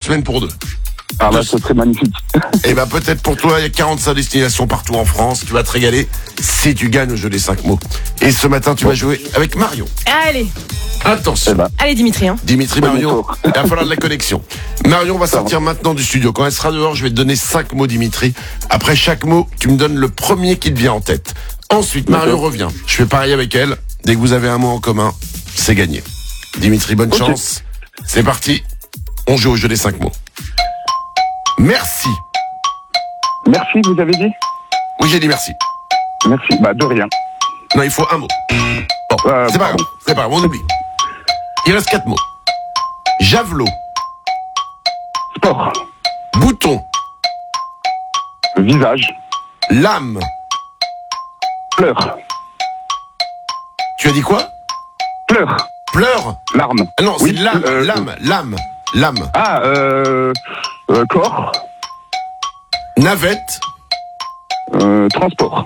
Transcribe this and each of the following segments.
semaines pour 2. Ah bah, c'est très magnifique. Et ben peut-être pour toi, il y a 45 destinations partout en France. Tu vas te régaler si tu gagnes au jeu des 5 mots. Et ce matin, tu vas jouer avec Marion. Allez, Attention. allez Dimitri. Hein. Dimitri, Marion, il va falloir de la connexion. Marion va sortir maintenant du studio. Quand elle sera dehors, je vais te donner 5 mots, Dimitri. Après chaque mot, tu me donnes le premier qui te vient en tête. Ensuite, Marion revient. Je fais pareil avec elle. Dès que vous avez un mot en commun, c'est gagné. Dimitri, bonne chance. C'est parti. On joue au jeu des 5 mots. Merci. Merci, vous avez dit? Oui, j'ai dit merci. Merci, bah de rien. Non, il faut un mot. Bon, c'est pas grave. C'est pas grave, on oublie. Il reste 4 mots. Javelot. Sport. Bouton. Visage. Lame. Pleurs. Tu as dit quoi? Pleurs. Pleurs. Larmes. Ah non, Oui, c'est lame. Ah, corps. Navette. Transport.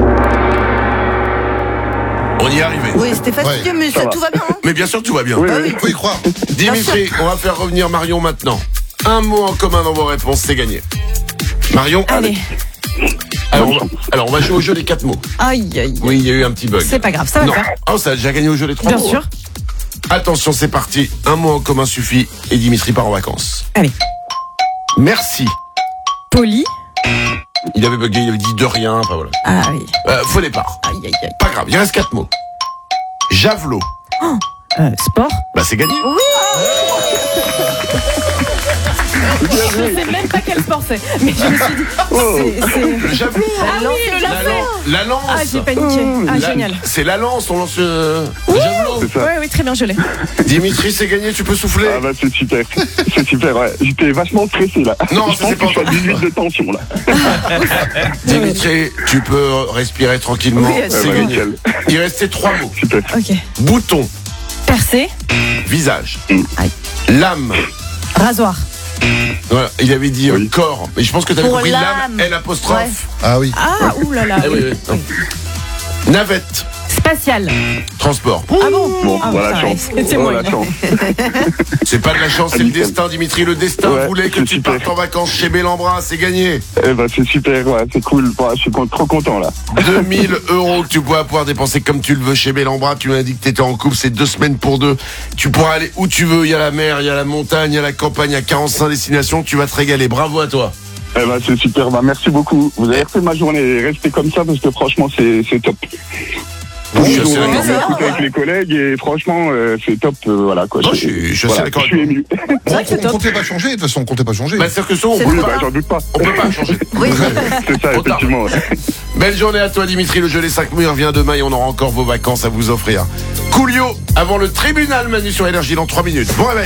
On y est arrivé. Oui, c'était fastidieux, mais ça va. tout va bien. Hein. Mais bien sûr, tout va bien. Oui, Faut y croire. Dimitri, on va faire revenir Marion maintenant. Un mot en commun dans vos réponses, c'est gagné. Marion, Allez, alors on va jouer au jeu des 4 mots. aïe, aïe. Oui, il y a eu un petit bug. C'est pas grave, ça va Non. le faire. Oh, ça a déjà gagné au jeu des 3 Bien mots. sûr. Attention, c'est parti. Un mot en commun suffit et Dimitri part en vacances. Allez. Merci. Poli. Il avait bugué, il avait dit de rien. Enfin voilà. Ah oui. Faux départ. Aïe, aïe, aïe. Pas grave, il reste 4 mots. Javelot. Sport. Bah c'est gagné. Je sais même pas quel sport c'est. Mais je me suis dit, c'est... Le javelot. Ah oui, le lancer. La lance. Ah, j'ai paniqué. Ah, génial. C'est la lance, on lance le javelot. C'est ça. Oui, très bien, je l'ai. Dimitri, c'est gagné, tu peux souffler. Ah bah c'est super. C'est super, ouais. J'étais vachement stressé là. Non, je ça, c'est pense pas que je suis à 18 de tension là. Dimitri, tu peux respirer tranquillement. Oui, c'est bah, gagné. nickel. Il restait 3 mots. Super. Ok. Bouton. Percé. Visage. Aïe. Lame. Rasoir. Voilà, il avait dit Oui. corps. Mais je pense que tu avais Pour compris lame, lame. L apostrophe. Ouais. Ah oui. Ah, oulala. Ah, oui, oui. Navette. Spatial. Transport. Ah bon? Bon, Ah, voilà la ça chance. va, c'est Voilà moi. la chance. C'est pas de la chance, c'est le nickel. destin, Dimitri. Le destin Ouais, voulait que c'est tu super. partes en vacances chez Bellambra. C'est gagné. Eh ben c'est super, ouais, c'est cool. Ouais, je suis trop content là. 2000 € que tu pourras pouvoir dépenser comme tu le veux chez Bellambra. Tu m'as dit que tu étais en couple, c'est 2 semaines pour 2. Tu pourras aller où tu veux. Il y a la mer, il y a la montagne, il y a la campagne, il y a 45 destinations. Tu vas te régaler. Bravo à toi. Eh ben c'est super, bah merci beaucoup. Vous avez refait ma journée, restez comme ça parce que franchement c'est top. Je suis assez On d'accord. écoute avec les collègues et franchement c'est top, voilà quoi. Non, je suis assez voilà, d'accord je suis avec ému. Bon, on comptait pas changer, de toute façon, on comptait pas changer. Bah, c'est-à-dire que ça, on Oui, peut bah pas. j'en doute pas. On peut pas changer. Oui. C'est ça, Trop tard. effectivement. Belle journée à toi, Dimitri. Le jeu des 5 mots, il revient demain et on aura encore vos vacances à vous offrir. Coolio, avant le tribunal Manu sur Énergie dans 3 minutes. Bon réveil.